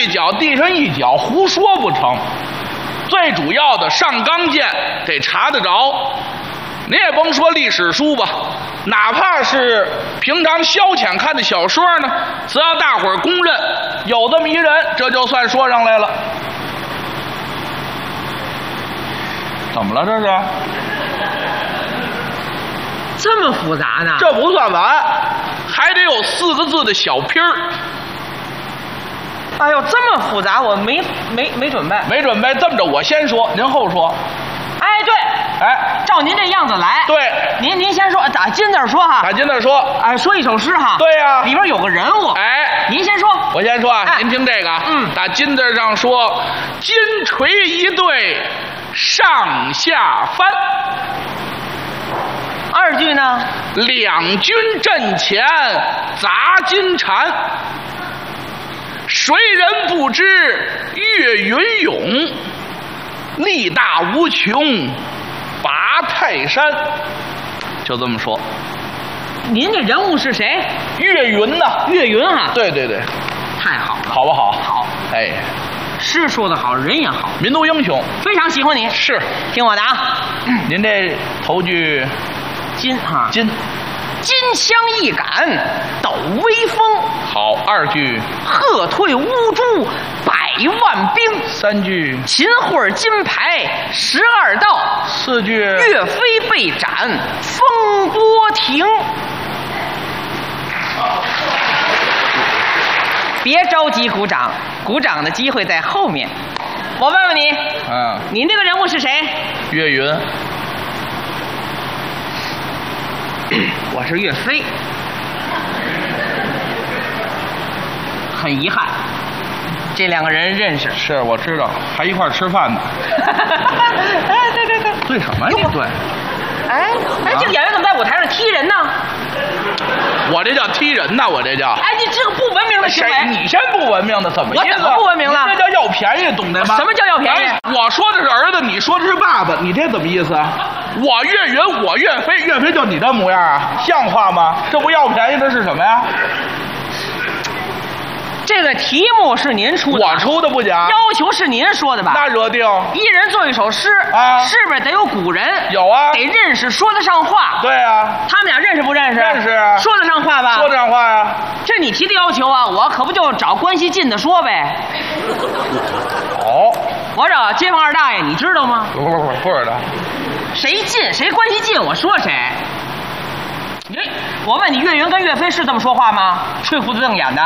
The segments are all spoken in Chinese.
一脚地上一脚，胡说不成。最主要的上纲件得查得着。你也甭说历史书吧，哪怕是平常消遣看的小说呢，只要大伙儿公认有这么一人，这就算说上来了。怎么了这是？ 这么复杂呢？ 这不算完，还得有4个字的小批儿。 哎呦，这么复杂，我没准备。 没准备，这么着，我先说，您后说。 哎，对， 哎， 照您这样子来。 对， 您先说，打金字说哈。 打金字说。 哎，说一首诗哈。 对呀， 里边有个人物。 哎， 您先说。 我先说啊， 哎您听这个啊。打金字上说，金锤一对上下翻。 二句呢？ 两军阵前砸金蝉。谁人不知岳云勇，力大无穷拔泰山。就这么说。 您这人物是谁？ 岳云呐。 岳云啊。 对对对。 太好了。 好不好？ 好。 哎， 诗说得好，人也好， 民族英雄， 非常喜欢你。 是。 听我的啊。 您这头句金哈。 金。 金枪一杆抖威风。 好。二句喝退乌珠100万兵。 三句秦桧金牌12道。 四句岳飞被斩风波亭。别着急鼓掌，鼓掌的机会在后面。我问问你，你那个人物是谁？ 岳云。 我是岳飞。很遗憾，这两个人认识。 是，我知道，还一块吃饭呢。 哎，对对对。 对什么？你对？ 哎，这个演员怎么在舞台上踢人呢？ 我这叫踢人呐，我这叫。 哎，你这个不文明的行为。 你先不文明的，怎么意思？ 我怎么不文明了？ 这叫要便宜，懂得吗？ 什么叫要便宜？ 我说的是儿子，你说的是爸爸，你这怎么意思？我岳云，我岳飞，岳飞就你这模样啊，像话吗？这不要便宜的是什么呀？ 这个题目是您出的， 我出的不假。 要求是您说的吧？ 那惹定。 一人做一首诗啊， 是不是得有古人？ 有啊， 得认识，说得上话。 对啊， 他们俩认识不认识？ 认识啊。 说得上话吧？ 说得上话呀。 这是你提的要求啊，我可不就找关系近的说呗。 哦， 我找街坊二大爷，你知道吗？ 不知道。 谁近谁关系近，我说谁。我问你，岳云跟岳飞是这么说话吗？吹胡子瞪眼的。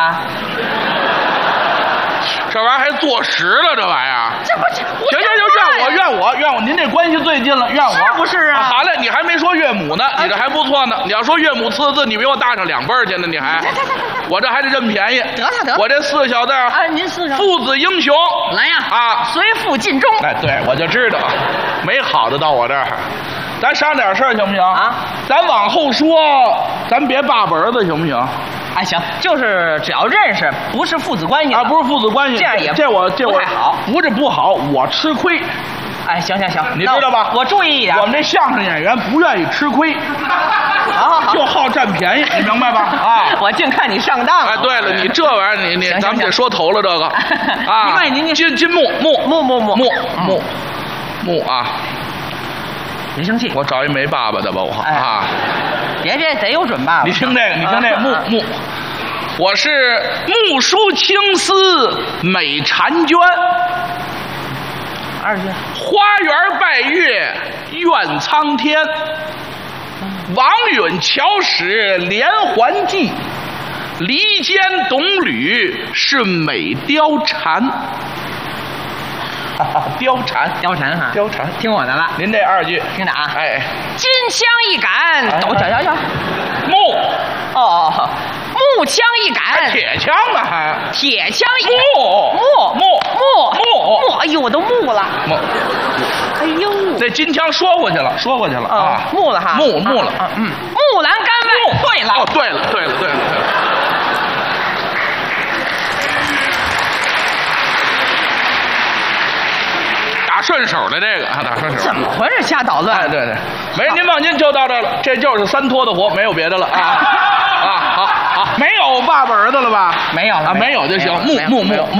这玩意儿还坐实了，这玩意儿。 这不是。 行，怨我，您这关系最近了，怨我。 是不是啊？ 好嘞，你还没说岳母呢，你这还不错呢。你要说岳母4个字，你比我大上2辈儿去呢，你还。我这还得认便宜。 得了。 我这4个小字儿。 啊，您4个。 父子英雄。 来呀！ 啊， 随父尽忠。 哎，对，我就知道，没好的到我这儿。咱商点事儿行不行？ 啊， 咱往后说，咱别爸爸儿子行不行？ 哎，行，就是只要认识，不是父子关系啊，不是父子关系， 这样也这我不太好， 不是不好，我吃亏。 哎，行， 你知道吧？ 我注意一点。 我们这相声演员不愿意吃亏， 好， 就好占便宜，你明白吧？啊， 我净看你上当了。 哎，对了，你这玩意儿，咱们得说头了这个啊。您金木啊。 别生气， 我找一没爸爸的吧，我啊， 别得有准爸爸。 你听这个，木，我是木梳青丝美婵娟。 二句， 花园拜月怨苍天，王允巧使连环计，离间董吕是美貂蝉。貂蝉哈，貂蝉， 听我的了。 您这2句， 听着啊， 哎， 金枪一杆，抖瞧， 木， 木枪一杆， 铁枪啊，还铁枪一木， 哎呦，我都木了，哎呦， 这金枪说过去了啊， 木了哈， 木了， 木兰杆外，对了， 哦，对了。打顺手的这个啊，打顺手。 怎么回事？瞎捣乱。 哎，对，没事，您放心，就到这了，这就是3拖的活，没有别的了啊。好，没有爸爸儿子了吧？ 没有了， 啊，没有就行。木。